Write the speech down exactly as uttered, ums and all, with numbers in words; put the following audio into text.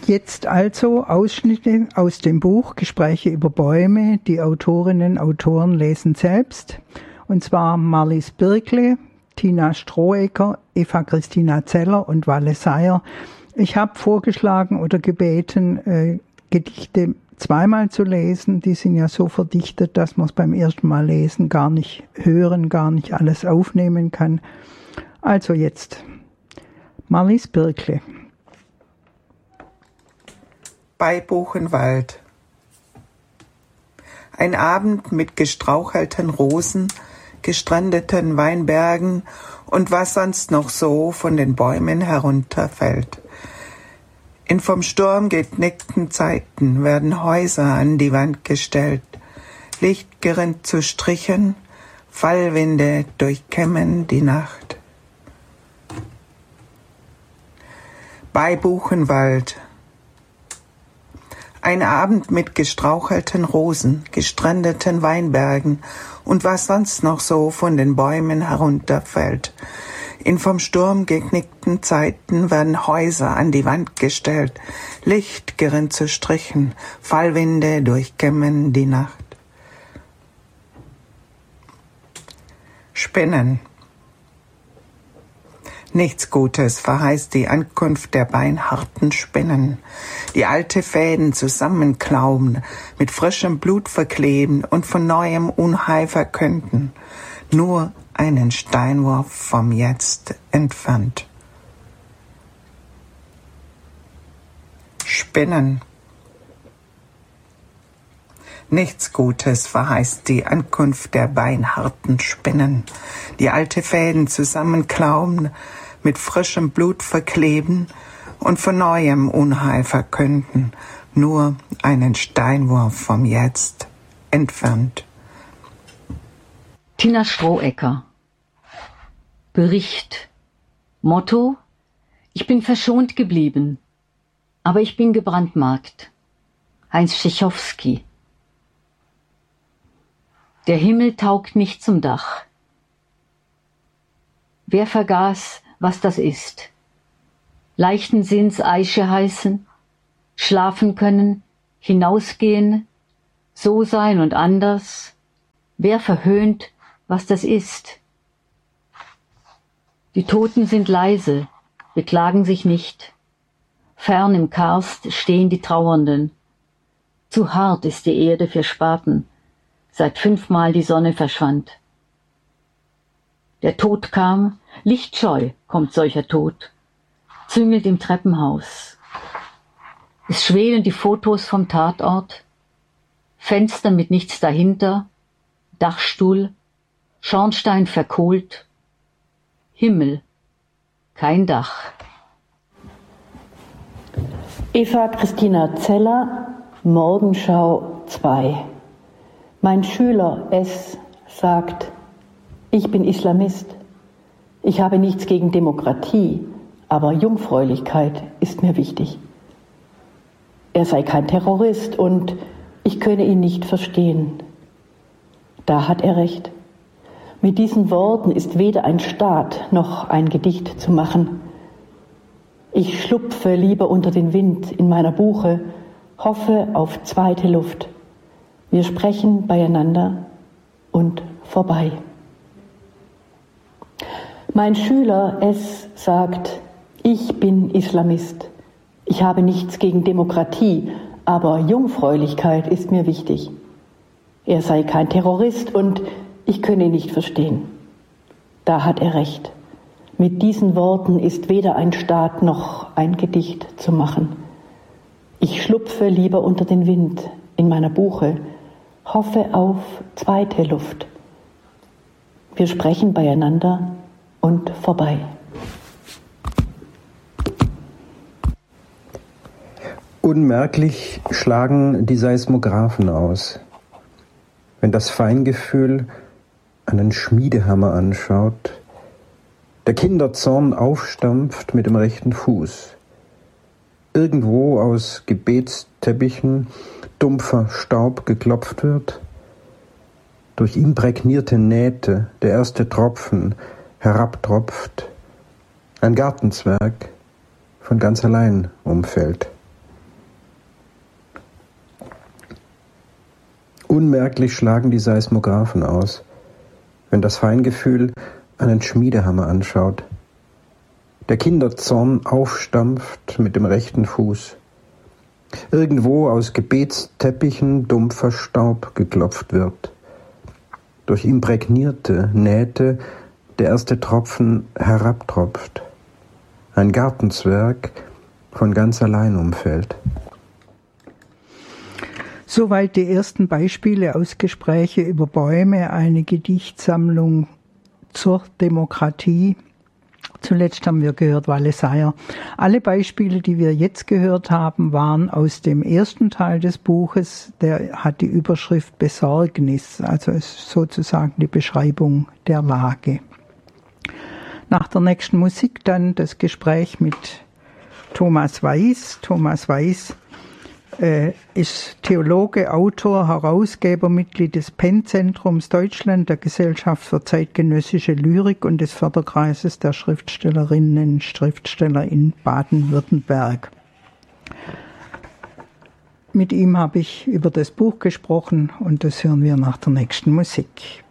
Jetzt also Ausschnitte aus dem Buch Gespräche über Bäume. Die Autorinnen und Autoren lesen selbst. Und zwar Marlies Birkle, Tina Strohecker, Eva Christina Zeller und Walle Seyer. Ich habe vorgeschlagen oder gebeten, äh, Gedichte zweimal zu lesen. Die sind ja so verdichtet, dass man es beim ersten Mal lesen gar nicht hören, gar nicht alles aufnehmen kann. Also jetzt Marlies Birkle. Bei Buchenwald. Ein Abend mit gestrauchelten Rosen, gestrandeten Weinbergen und was sonst noch so von den Bäumen herunterfällt. In vom Sturm geknickten Zeiten werden Häuser an die Wand gestellt, Licht gerinnt zu Strichen, Fallwinde durchkämmen die Nacht. Bei Buchenwald. Ein Abend mit gestrauchelten Rosen, gestrandeten Weinbergen und was sonst noch so von den Bäumen herunterfällt. In vom Sturm geknickten Zeiten werden Häuser an die Wand gestellt, Licht gerinnt zu Strichen, Fallwinde durchkämmen die Nacht. Spinnen. Nichts Gutes verheißt die Ankunft der beinharten Spinnen, die alte Fäden zusammenklauben, mit frischem Blut verkleben und von neuem Unheil verkünden, nur einen Steinwurf vom Jetzt entfernt. Spinnen. Nichts Gutes verheißt die Ankunft der beinharten Spinnen, die alte Fäden zusammenklauben, mit frischem Blut verkleben und von neuem Unheil verkünden, nur einen Steinwurf vom Jetzt entfernt. Tina Strohecker. Bericht. Motto: Ich bin verschont geblieben, aber ich bin gebrandmarkt. Heinz Tschechowski. Der Himmel taugt nicht zum Dach. Wer vergaß, was das ist? Leichten Sinns Eiche heißen, schlafen können, hinausgehen, so sein und anders. Wer verhöhnt, was das ist? Die Toten sind leise, beklagen sich nicht. Fern im Karst stehen die Trauernden. Zu hart ist die Erde für Spaten, seit fünfmal die Sonne verschwand. Der Tod kam, lichtscheu kommt solcher Tod, züngelt im Treppenhaus. Es schwelen die Fotos vom Tatort, Fenster mit nichts dahinter, Dachstuhl, Schornstein verkohlt, Himmel, kein Dach. Eva Christina Zeller, Morgenschau zwei. Mein Schüler S. sagt, ich bin Islamist. Ich habe nichts gegen Demokratie, aber Jungfräulichkeit ist mir wichtig. Er sei kein Terrorist und ich könne ihn nicht verstehen. Da hat er recht. Mit diesen Worten ist weder ein Staat noch ein Gedicht zu machen. Ich schlupfe lieber unter den Wind in meiner Buche, hoffe auf zweite Luft. Wir sprechen beieinander und vorbei. Mein Schüler S. sagt, ich bin Islamist. Ich habe nichts gegen Demokratie, aber Jungfräulichkeit ist mir wichtig. Er sei kein Terrorist und ich könne ihn nicht verstehen. Da hat er recht. Mit diesen Worten ist weder ein Staat noch ein Gedicht zu machen. Ich schlupfe lieber unter den Wind in meiner Buche, hoffe auf zweite Luft. Wir sprechen beieinander und vorbei. Unmerklich schlagen die Seismographen aus. Wenn das Feingefühl einen Schmiedehammer anschaut, der Kinderzorn aufstampft mit dem rechten Fuß. Irgendwo aus Gebetsteppichen dumpfer Staub geklopft wird, durch imprägnierte Nähte der erste Tropfen herabtropft, ein Gartenzwerg von ganz allein umfällt. Unmerklich schlagen die Seismographen aus, wenn das Feingefühl einen Schmiedehammer anschaut. Der Kinderzorn aufstampft mit dem rechten Fuß. Irgendwo aus Gebetsteppichen dumpfer Staub geklopft wird. Durch imprägnierte Nähte der erste Tropfen herabtropft. Ein Gartenzwerg von ganz allein umfällt. Soweit die ersten Beispiele aus Gespräche über Bäume, eine Gedichtsammlung zur Demokratie. Zuletzt haben wir gehört Wale Seyer. Alle Beispiele, die wir jetzt gehört haben, waren aus dem ersten Teil des Buches. Der hat die Überschrift Besorgnis, also ist sozusagen die Beschreibung der Lage. Nach der nächsten Musik dann das Gespräch mit Thomas Weiß. Thomas Weiß äh, ist Theologe, Autor, Herausgeber, Mitglied des Penn-Zentrums Deutschland, der Gesellschaft für zeitgenössische Lyrik und des Förderkreises der Schriftstellerinnen und Schriftsteller in Baden-Württemberg. Mit ihm habe ich über das Buch gesprochen und das hören wir nach der nächsten Musik.